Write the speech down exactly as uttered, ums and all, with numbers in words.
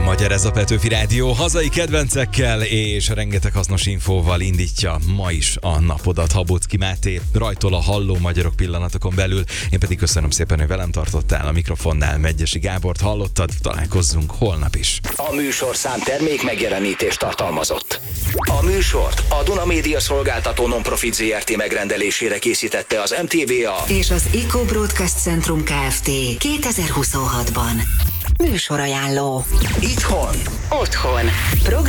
Igen, magyar ez a Petőfi Rádió, hazai kedvencekkel és rengeteg hasznos infóval indítja ma is a napodat. Habocki Máté, rajtól a halló magyarok pillanatokon belül. Én pedig köszönöm szépen, hogy velem tartottál a mikrofonnál. Megyesi Gábort hallottad, találkozzunk holnap is. A műsorszám termék megjelenítést tartalmazott. A műsort a Duna Média Szolgáltató Nonprofit zé er té megrendelésére készítette az em té vé á és az Eco Broadcast Centrum Kft. kétezer-huszonhatban. Műsorajánló. Itthon. Otthon. Program